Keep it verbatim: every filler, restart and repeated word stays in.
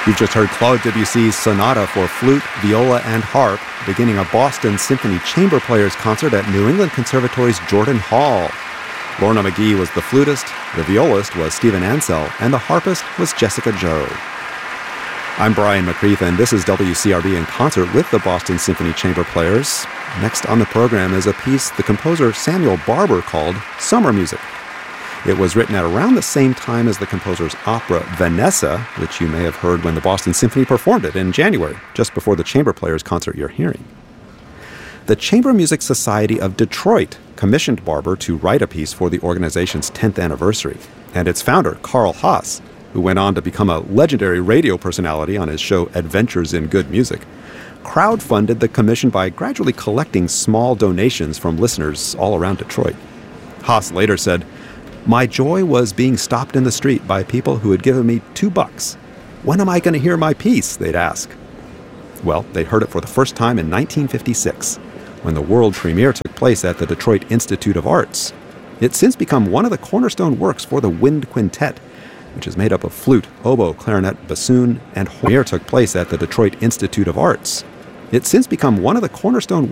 You've just heard Claude Debussy's Sonata for Flute, Viola, and Harp, beginning a Boston Symphony Chamber Players concert at New England Conservatory's Jordan Hall. Lorna McGee was the flutist, the violist was Stephen Ansell, and the harpist was Jessica Joe. I'm Brian McCreath, and this is W C R B in concert with the Boston Symphony Chamber Players. Next on the program is a piece the composer Samuel Barber called Summer Music. It was written at around the same time as the composer's opera Vanessa, which you may have heard when the Boston Symphony performed it in January, just before the Chamber Players concert you're hearing. The Chamber Music Society of Detroit commissioned Barber to write a piece for the organization's tenth anniversary, and its founder, Carl Haas, who went on to become a legendary radio personality on his show Adventures in Good Music, crowdfunded the commission by gradually collecting small donations from listeners all around Detroit. Haas later said, "My joy was being stopped in the street by people who had given me two bucks. When am I going to hear my piece?" they'd ask. Well, they heard it for the first time in nineteen fifty-six, when the world premiere took place at the Detroit Institute of Arts. It's since become one of the cornerstone works for the Wind Quintet, which is made up of flute, oboe, clarinet, bassoon, and horn. Premiere took place at the Detroit Institute of Arts. It's since become one of the cornerstone